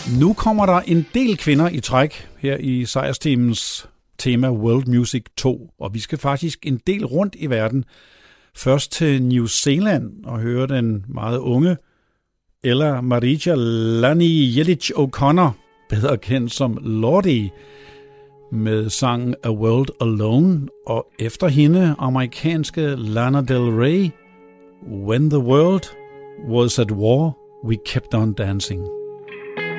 Nu kommer der en del kvinder i træk her i Sejrsteamens tema World Music 2, og vi skal faktisk en del rundt i verden. Først til New Zealand og høre den meget unge Ella Marija Lani Jelic O'Connor, bedre kendt som Lordi, med sangen A World Alone, og efter hende amerikanske Lana Del Rey, When the World Was at War, We Kept on Dancing.